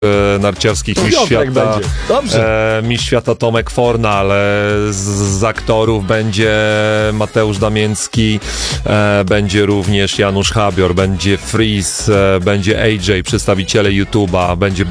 narciarskich mistrz Piotrek świata. będzie. Dobrze. Mistrz świata Tomek Fornal, z aktorów będzie Mateusz Damięcki, będzie również Janusz Habior, będzie Freeze, będzie AJ, przedstawiciele YouTube'a, będzie